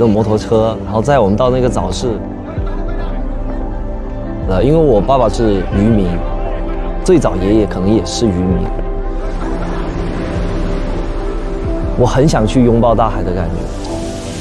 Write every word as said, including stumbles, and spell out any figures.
的摩托车，然后载我们到那个早市。呃，因为我爸爸是渔民，最早爷爷可能也是渔民。我很想去拥抱大海的感觉。